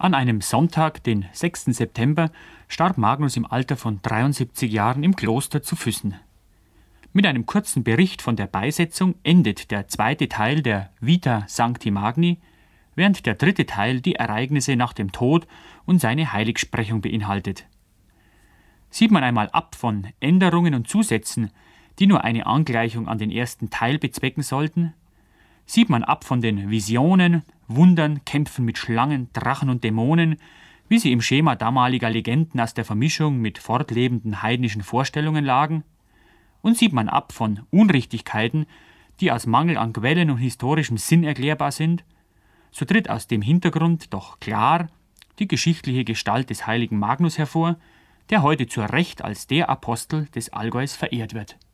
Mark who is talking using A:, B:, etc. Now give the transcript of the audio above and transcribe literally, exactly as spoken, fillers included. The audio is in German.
A: An einem Sonntag, den sechsten September, starb Magnus im Alter von dreiundsiebzig Jahren im Kloster zu Füssen. Mit einem kurzen Bericht von der Beisetzung endet der zweite Teil der Vita Sancti Magni, während der dritte Teil die Ereignisse nach dem Tod und seine Heiligsprechung beinhaltet. Sieht man einmal ab von Änderungen und Zusätzen, die nur eine Angleichung an den ersten Teil bezwecken sollten, sieht man ab von den Visionen, Wundern, Kämpfen mit Schlangen, Drachen und Dämonen, wie sie im Schema damaliger Legenden aus der Vermischung mit fortlebenden heidnischen Vorstellungen lagen, und sieht man ab von Unrichtigkeiten, die aus Mangel an Quellen und historischem Sinn erklärbar sind, so tritt aus dem Hintergrund doch klar die geschichtliche Gestalt des heiligen Magnus hervor, der heute zu Recht als der Apostel des Allgäus verehrt wird.